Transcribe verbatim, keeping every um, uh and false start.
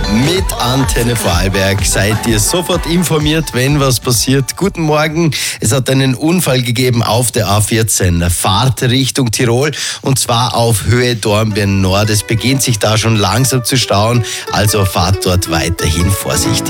Mit Antenne Vorarlberg seid ihr sofort informiert, wenn was passiert. Guten Morgen. Es hat einen Unfall gegeben auf der A vierzehn, Fahrt Richtung Tirol, und zwar auf Höhe Dornbirn Nord. Es beginnt sich da schon langsam zu stauen, also fahrt dort weiterhin vorsichtig.